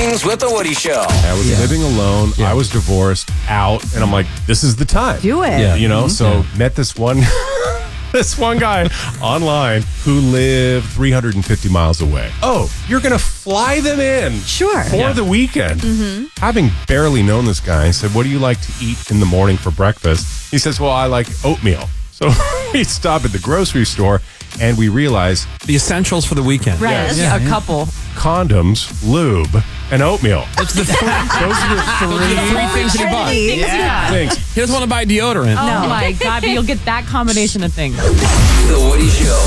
Mornings with the Woody Show. I was living alone. Yeah. I was divorced, out, and I'm like, this is the time. Do it. Yeah. You know, so met this one this one guy online who lived 350 miles away. Oh, you're going to fly them in Sure. for the weekend. Having barely known this guy, I said, what do you like to eat in the morning for breakfast? He says, well, I like oatmeal. So we stop at the grocery store and we realize The essentials for the weekend. Right. Yes. A couple. condoms, lube, and oatmeal. It's the those are the three things you buy. Yeah. Thanks. He doesn't want to buy deodorant. Oh my God, but you'll get that combination of things. The Woody Show.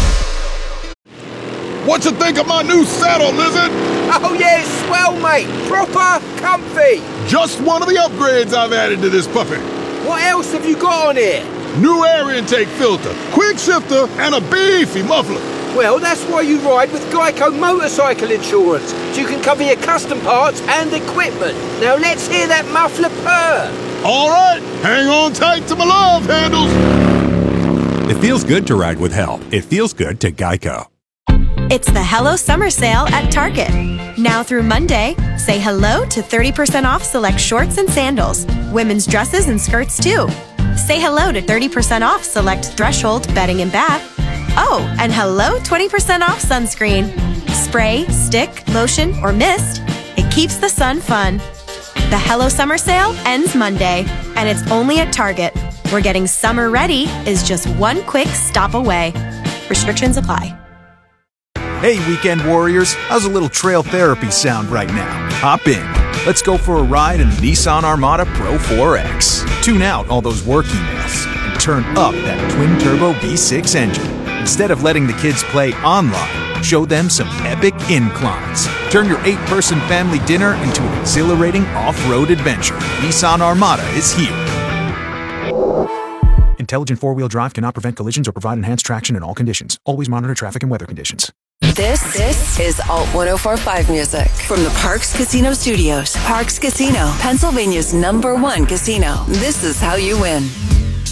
What you think of my new saddle, Lizard? Oh yeah, it's swell, mate. Proper comfy. Just one of the upgrades I've added to this puppy. What else have you got on here? New air intake filter, quick shifter, and a beefy muffler. Well, that's why you ride with Geico Motorcycle Insurance, so you can cover your custom parts and equipment. Now let's hear that muffler purr. All right, hang on tight to my love handles. It feels good to ride with help. It feels good to Geico. It's the Hello Summer Sale at Target. Now through Monday, say hello to 30% off select shorts and sandals, women's dresses and skirts too. Say hello to 30% off select Threshold bedding and bath. Oh, and hello 20% off sunscreen. Spray, stick, lotion, or mist. It keeps the sun fun. The Hello Summer Sale ends Monday, and it's only at Target, where getting summer ready is just one quick stop away. Restrictions apply. Hey, weekend warriors, how's a little trail therapy sound right now? Hop in. Let's go for a ride in the Nissan Armada Pro 4X. Tune out all those work emails and turn up that twin-turbo V6 engine. Instead of letting the kids play online, show them some epic inclines. Turn your 8-person family dinner into an exhilarating off-road adventure. Nissan Armada is here. Intelligent four-wheel drive cannot prevent collisions or provide enhanced traction in all conditions. Always monitor traffic and weather conditions. This is Alt 104.5 music from the Parks Casino Studios. Parks Casino, Pennsylvania's #1 casino. This is how you win.